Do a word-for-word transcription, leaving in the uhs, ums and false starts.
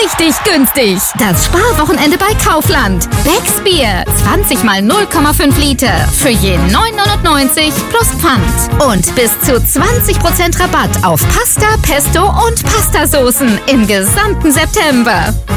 richtig günstig. Das Sparwochenende bei Kaufland. Becks Bier, zwanzig mal null Komma fünf Liter. Für je neun neunundneunzig plus Pfand. Und bis zu zwanzig Prozent Rabatt auf Pasta, Pesto und Pastasoßen im gesamten September.